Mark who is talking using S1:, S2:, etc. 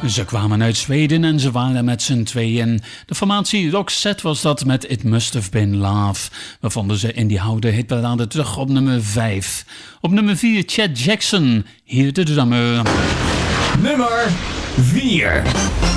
S1: Ze kwamen uit Zweden en ze waren met z'n tweeën. De formatie Roxette was dat met It Must Have Been Love. We vonden ze in die oude hitparade terug op nummer 5. Op nummer 4 Chet Jackson, hier de drummer.
S2: Nummer 4.